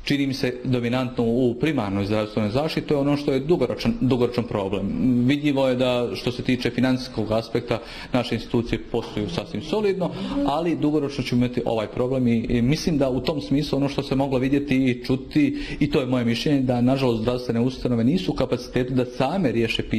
čini mi se dominantno u primarnoj zdravstvenoj zaštiti, to je ono što je dugoročan problem. Vidljivo je da što se tiče financijskog aspekta naše institucije posluju sasvim solidno, ali dugoročno ćemo imati ovaj problem i mislim da u tom smislu ono što se moglo vidjeti i čuti, i to je moje mišljenje, da nažalost zdravstvene ustanove nisu u kapacitetu da same riješe pitanje